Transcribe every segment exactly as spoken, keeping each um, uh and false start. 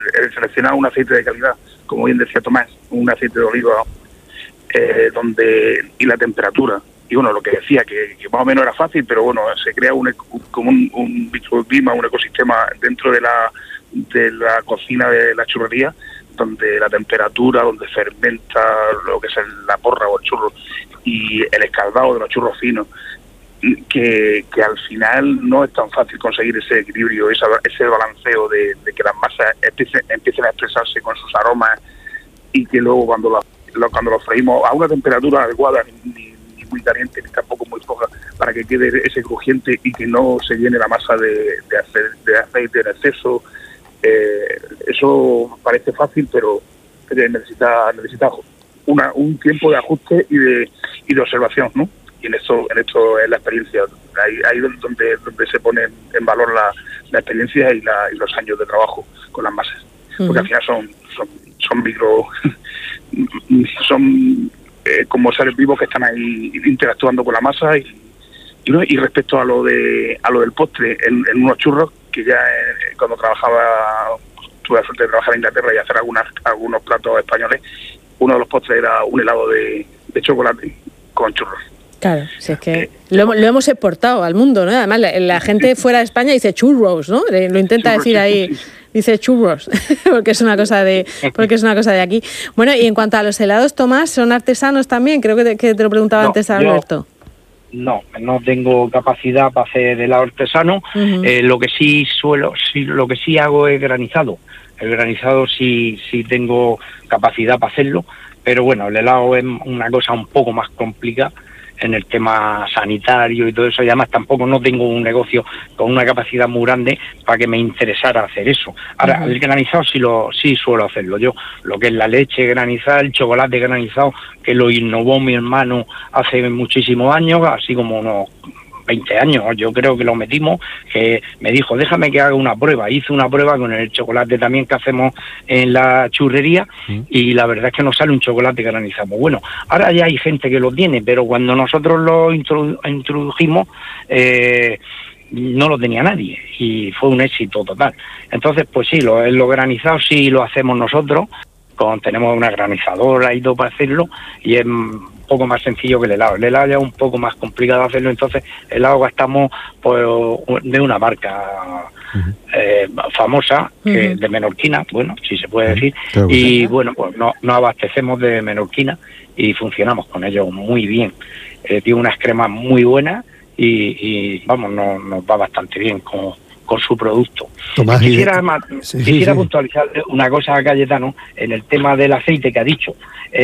el seleccionar un aceite de calidad, como bien decía Tomás, un aceite de oliva, eh, donde y la temperatura, y bueno, lo que decía, que, que más o menos era fácil, pero bueno, se crea un, como un, un microclima, un ecosistema dentro de la, de la cocina de la churrería, donde la temperatura, donde fermenta lo que es el, la porra o el churro, y el escaldado de los churros finos, que, que al final no es tan fácil conseguir ese equilibrio, esa, ese balanceo de, de que las masas empiecen, empiecen a expresarse con sus aromas y que luego cuando los lo, cuando los freímos a una temperatura adecuada, ni, ni muy caliente ni tampoco muy floja, para que quede ese crujiente y que no se llene la masa de, de, ace, de aceite en exceso. Eh, eso parece fácil, pero necesita necesita una, un tiempo de ajuste y de y de observación, ¿no? Y en esto en esto es la experiencia, ahí, ahí donde donde se pone en valor la, la experiencia y, la, y los años de trabajo con las masas, uh-huh. Porque al final son son, son micro son eh, como seres vivos que están ahí interactuando con la masa y, y, y respecto a lo de a lo del postre en, en unos churros, que ya eh, cuando trabajaba tuve la suerte de trabajar en Inglaterra y hacer algunas algunos platos españoles, uno de los postres era un helado de, de chocolate con churros. Claro, si es que lo, lo hemos exportado al mundo, ¿no? Además, la, la gente fuera de España dice churros, ¿no? Lo intenta churros, decir ahí, sí, sí, sí. Dice churros, porque es una cosa de porque es una cosa de aquí. Bueno, y en cuanto a los helados, Tomás, ¿son artesanos también? Creo que te, que te lo preguntaba no, antes a Alberto. No, no tengo capacidad para hacer helado artesano. Uh-huh. Eh, lo que sí suelo, sí, lo que sí hago es granizado. El granizado sí, sí tengo capacidad para hacerlo, pero bueno, el helado es una cosa un poco más complicada en el tema sanitario y todo eso, y además tampoco no tengo un negocio con una capacidad muy grande para que me interesara hacer eso. Ahora, uh-huh. El granizado sí lo sí suelo hacerlo yo, lo que es la leche granizada, el chocolate granizado, que lo innovó mi hermano hace muchísimos años, así como unos veinte años, yo creo que lo metimos, que me dijo, déjame que haga una prueba. Hice una prueba con el chocolate también que hacemos en la churrería, ¿sí? Y la verdad es que nos sale un chocolate granizado. Bueno, ahora ya hay gente que lo tiene, pero cuando nosotros lo introdu- introdujimos, eh, no lo tenía nadie y fue un éxito total. Entonces, pues sí, lo, lo granizado sí lo hacemos nosotros, con, tenemos una granizadora y todo para hacerlo, y es un poco más sencillo que el helado. El helado ya es un poco más complicado hacerlo, entonces el helado gastamos pues, de una marca uh-huh. eh, famosa, que uh-huh. de menorquina, bueno, si se puede decir, uh-huh. y bueno, pues no, nos abastecemos de menorquina y funcionamos con ellos muy bien. Eh, tiene unas cremas muy buenas y, y vamos, no, nos va bastante bien con, con su producto. Tomás, quisiera y... más, sí, quisiera sí, puntualizar una cosa a Cayetano en el tema del aceite que ha dicho.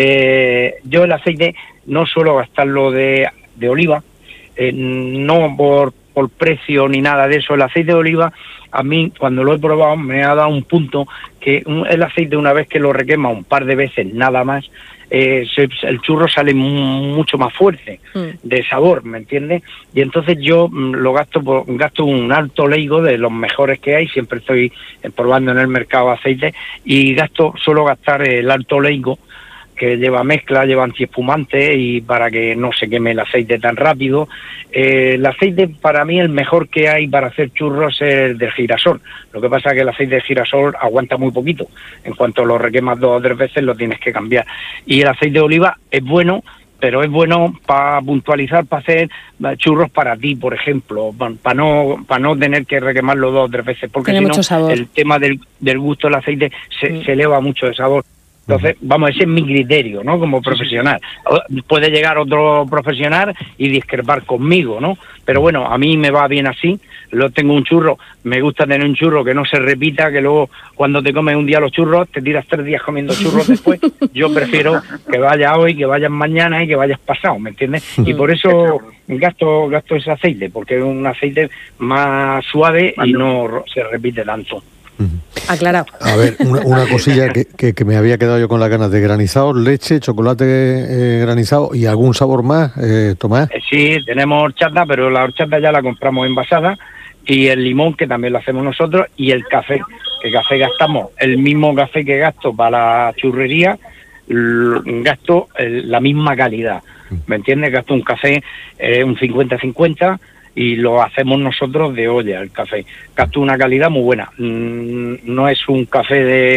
Eh, yo el aceite no suelo gastarlo de, de oliva, eh, no por, por precio ni nada de eso. El aceite de oliva, a mí cuando lo he probado me ha dado un punto que un, el aceite, una vez que lo requema un par de veces nada más, Eh, se, el churro sale m- mucho más fuerte mm. de sabor, ¿me entiendes? Y entonces yo m, lo gasto por, gasto un alto leigo de los mejores que hay, siempre estoy eh, probando en el mercado aceite, y gasto suelo gastar el alto leigo, que lleva mezcla, lleva antiespumante, y para que no se queme el aceite tan rápido. Eh, el aceite para mí el mejor que hay para hacer churros es el de girasol. Lo que pasa es que el aceite de girasol aguanta muy poquito. En cuanto lo requemas dos o tres veces lo tienes que cambiar. Y el aceite de oliva es bueno, pero es bueno para puntualizar, para hacer churros para ti, por ejemplo, para no para no tener que requemarlo dos o tres veces, porque si no, el tema del, del gusto del aceite se, mm. se eleva mucho de sabor. Entonces, vamos, ese es mi criterio, ¿no? Como profesional. Puede llegar otro profesional y discrepar conmigo, ¿no? Pero bueno, a mí me va bien así. Lo tengo un churro, me gusta tener un churro que no se repita, que luego cuando te comes un día los churros, te tiras tres días comiendo churros después. Yo prefiero que vayas hoy, que vayas mañana y que vayas pasado, ¿me entiendes? Y por eso gasto gasto ese aceite, porque es un aceite más suave y no se repite tanto. Aclarado. A ver, una, una cosilla que, que, que me había quedado yo con las ganas de granizado, leche, chocolate eh, granizado y algún sabor más, eh, Tomás. Eh, sí, tenemos horchata, pero la horchata ya la compramos envasada, y el limón, que también lo hacemos nosotros, y el café, que café gastamos el mismo café que gasto para la churrería, l- gasto el, la misma calidad, ¿me entiendes? Gasto un café eh, un cincuenta cincuenta, y lo hacemos nosotros de olla, el café. Captura una calidad muy buena. No es un café de